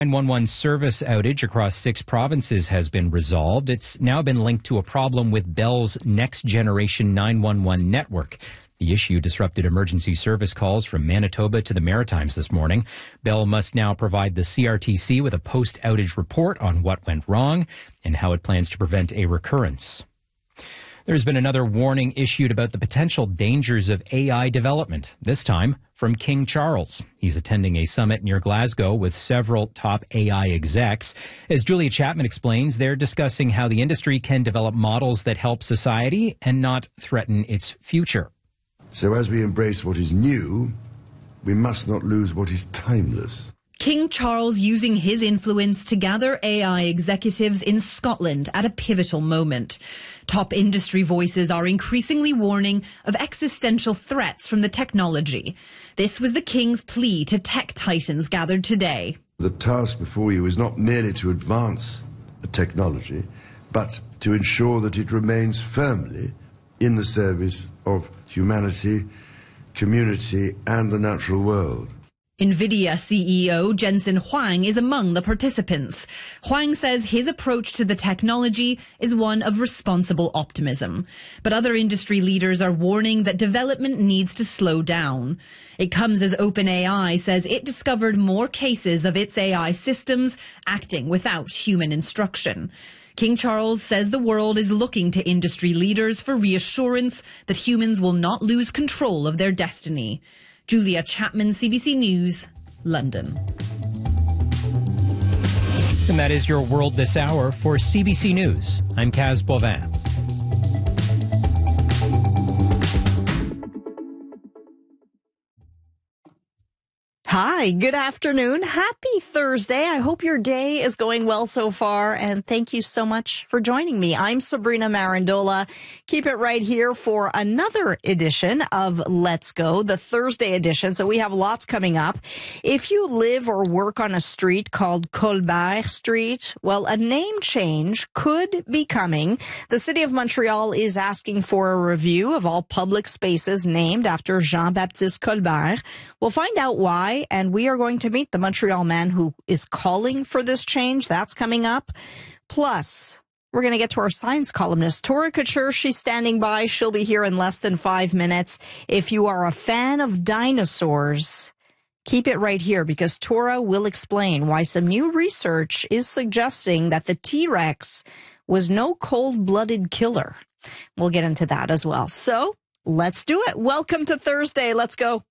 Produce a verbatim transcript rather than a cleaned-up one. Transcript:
nine one one service outage across six provinces has been resolved. It's now been linked to a problem with Bell's next generation nine one one network. The issue disrupted emergency service calls from Manitoba to the Maritimes this morning. Bell must now provide the C R T C with a post-outage report on what went wrong and how it plans to prevent a recurrence. There's been another warning issued about the potential dangers of A I development, this time from King Charles. He's attending a summit near Glasgow with several top A I execs. As Julia Chapman explains, they're discussing how the industry can develop models that help society and not threaten its future. So as we embrace what is new, we must not lose what is timeless. King Charles using his influence to gather A I executives in Scotland at a pivotal moment. Top industry voices are increasingly warning of existential threats from the technology. This was the King's plea to tech titans gathered today. The task before you is not merely to advance the technology, but to ensure that it remains firmly in the service of humanity, community, and the natural world. NVIDIA C E O Jensen Huang is among the participants. Huang says his approach to the technology is one of responsible optimism. But other industry leaders are warning that development needs to slow down. It comes as OpenAI says it discovered more cases of its A I systems acting without human instruction. King Charles says the world is looking to industry leaders for reassurance that humans will not lose control of their destiny. Julia Chapman, C B C News, London. And that is your world this hour. For C B C News, I'm Kaz Bovin. Hi, good afternoon. Happy Thursday. I hope your day is going well so far, and thank you so much for joining me. I'm Sabrina Marandola. Keep it right here for another edition of Let's Go, the Thursday edition. So we have lots coming up. If you live or work on a street called Colbert Street, well, a name change could be coming. The city of Montreal is asking for a review of all public spaces named after Jean-Baptiste Colbert. We'll find out why. And we are going to meet the Montreal man who is calling for this change. That's coming up. Plus, we're going to get to our science columnist, Tora Couture. She's standing by. She'll be here in less than five minutes. If you are a fan of dinosaurs, keep it right here because Tora will explain why some new research is suggesting that the T-Rex was no cold-blooded killer. We'll get into that as well. So let's do it. Welcome to Thursday. Let's go.